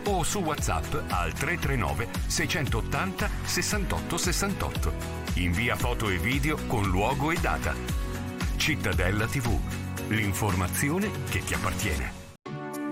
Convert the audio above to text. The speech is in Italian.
o su WhatsApp al 339 680 68 68. Invia foto e video con luogo e data. Cittadella TV, l'informazione che ti appartiene.